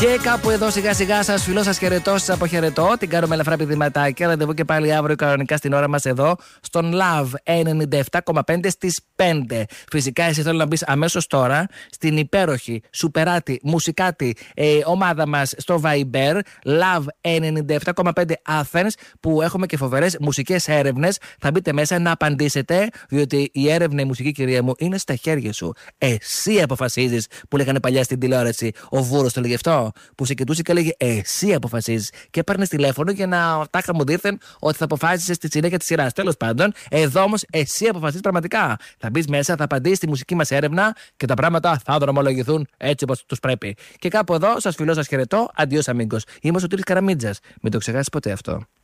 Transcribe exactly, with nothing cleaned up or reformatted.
Και κάπου εδώ σιγά σιγά σας φιλώ, σας χαιρετώ, σας αποχαιρετώ. Την κάνουμε ελαφρά πηδηματάκια. Ραντεβού και πάλι αύριο κανονικά στην ώρα μας εδώ στον Love ενενήντα επτά κόμμα πέντε στις πέντε. Φυσικά εσύ θέλω να μπεις αμέσως τώρα στην υπέροχη, σουπεράτη, μουσικάτη ε, ομάδα μας στο Viber Love ενενήντα επτά κόμμα πέντε Athens, που έχουμε και φοβερές μουσικές έρευνες. Θα μπείτε μέσα να απαντήσετε, διότι η έρευνα η μουσική, κυρία μου, είναι στα χέρια σου. Εσύ αποφασίζεις, που λέγανε παλιά στην τηλεόραση. Ο Βούρος το λέγε αυτό. Που σε κοιτούσε και λέγε εσύ αποφασίζεις. Και έπαιρνε τηλέφωνο για να τάχα μου δίθεν ότι θα αποφάσισε στη συνέχεια τη σειρά. Τέλος πάντων, εδώ όμως εσύ αποφασίζεις πραγματικά. Θα μπει μέσα, θα απαντήσεις στη μουσική μας έρευνα και τα πράγματα θα δρομολογηθούν έτσι όπως τους πρέπει. Και κάπου εδώ σας φιλώ, σας χαιρετώ. Αντιός αμίγκος. Είμαι ο Σωτήρης Καραμίτζας. Μην το ξεχάσεις ποτέ αυτό.